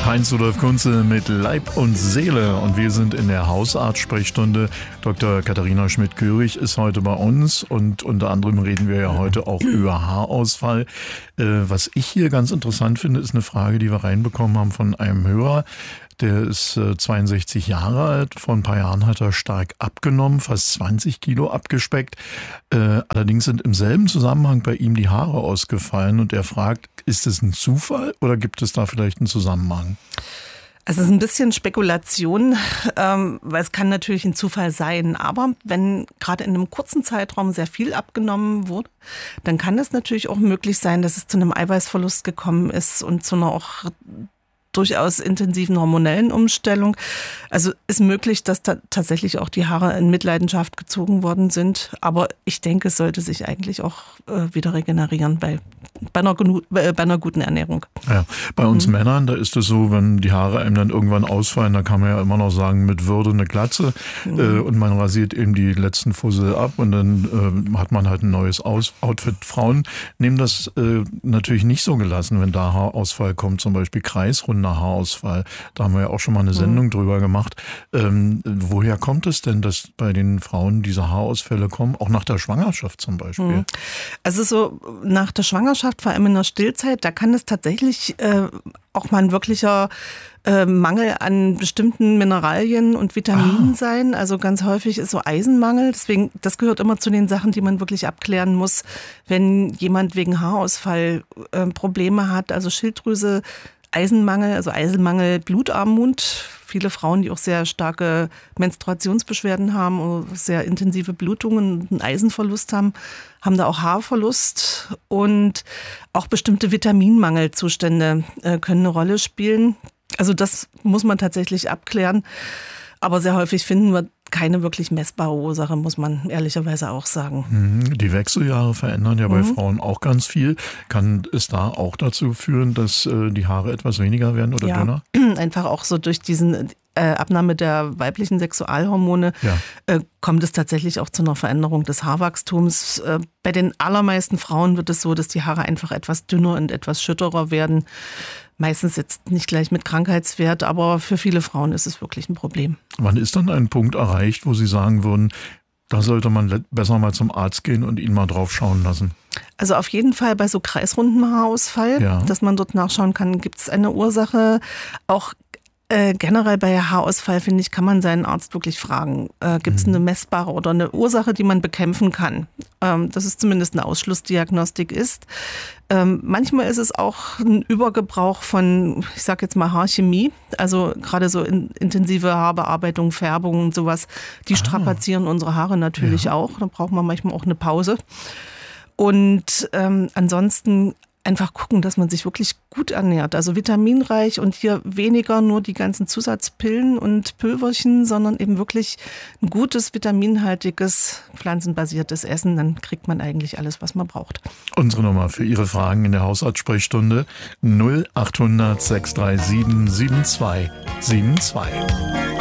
Heinz-Rudolf Kunze mit Leib und Seele und wir sind in der Hausarzt-Sprechstunde. Dr. Katharina Schmidt-Körig ist heute bei uns und unter anderem reden wir ja heute auch über Haarausfall. Was ich hier ganz interessant finde, ist eine Frage, die wir reinbekommen haben von einem Hörer. Der ist 62 Jahre alt. Vor ein paar Jahren hat er stark abgenommen, fast 20 Kilo abgespeckt. Allerdings sind im selben Zusammenhang bei ihm die Haare ausgefallen und er fragt, ist es ein Zufall oder gibt es da vielleicht einen Zusammenhang? Es ist ein bisschen Spekulation, weil es kann natürlich ein Zufall sein. Aber wenn gerade in einem kurzen Zeitraum sehr viel abgenommen wurde, dann kann es natürlich auch möglich sein, dass es zu einem Eiweißverlust gekommen ist und zu einer auch durchaus intensiven hormonellen Umstellung. Also ist möglich, dass da tatsächlich auch die Haare in Mitleidenschaft gezogen worden sind. Aber ich denke, es sollte sich eigentlich auch wieder regenerieren bei einer guten Ernährung. Ja, bei uns Männern, da ist es so, wenn die Haare einem dann irgendwann ausfallen, da kann man ja immer noch sagen, mit Würde eine Glatze. Und man rasiert eben die letzten Fussel ab und dann hat man halt ein neues Outfit. Frauen nehmen das natürlich nicht so gelassen, wenn da Haarausfall kommt, zum Beispiel kreisrunder Haarausfall. Da haben wir ja auch schon mal eine Sendung drüber gemacht. Woher kommt es denn, dass bei den Frauen diese Haarausfälle kommen? Auch nach der Schwangerschaft zum Beispiel? Also so nach der Schwangerschaft, vor allem in der Stillzeit, da kann es tatsächlich auch mal ein wirklicher Mangel an bestimmten Mineralien und Vitaminen sein. Also ganz häufig ist so Eisenmangel. Deswegen, das gehört immer zu den Sachen, die man wirklich abklären muss, wenn jemand wegen Haarausfall Probleme hat. Also Schilddrüse, Eisenmangel, also Eisenmangel, Blutarmut. Viele Frauen, die auch sehr starke Menstruationsbeschwerden haben oder sehr intensive Blutungen und einen Eisenverlust haben, haben da auch Haarverlust. Und auch bestimmte Vitaminmangelzustände können eine Rolle spielen. Also das muss man tatsächlich abklären. Aber sehr häufig finden wir keine wirklich messbare Ursache, muss man ehrlicherweise auch sagen. Die Wechseljahre verändern ja bei Frauen auch ganz viel. Kann es da auch dazu führen, dass die Haare etwas weniger werden oder dünner? Einfach auch so durch diesen Abnahme der weiblichen Sexualhormone kommt es tatsächlich auch zu einer Veränderung des Haarwachstums. Bei den allermeisten Frauen wird es so, dass die Haare einfach etwas dünner und etwas schütterer werden. Meistens jetzt nicht gleich mit Krankheitswert, aber für viele Frauen ist es wirklich ein Problem. Wann ist dann ein Punkt erreicht, wo Sie sagen würden, da sollte man besser mal zum Arzt gehen und ihn mal drauf schauen lassen? Also auf jeden Fall bei so kreisrunden Haarausfall, dass man dort nachschauen kann, gibt es eine Ursache. Auch generell bei Haarausfall, finde ich, kann man seinen Arzt wirklich fragen, gibt es eine messbare oder eine Ursache, die man bekämpfen kann. Dass es zumindest eine Ausschlussdiagnostik ist. Manchmal ist es auch ein Übergebrauch von, ich sage jetzt mal Haarchemie, also gerade so intensive Haarbearbeitung, Färbung und sowas, die strapazieren unsere Haare natürlich auch. Da braucht man manchmal auch eine Pause. Und ansonsten einfach gucken, dass man sich wirklich gut ernährt, also vitaminreich und hier weniger nur die ganzen Zusatzpillen und Pülverchen, sondern eben wirklich ein gutes, vitaminhaltiges, pflanzenbasiertes Essen, dann kriegt man eigentlich alles, was man braucht. Unsere Nummer für Ihre Fragen in der Hausarzt-Sprechstunde 0800 637 7272.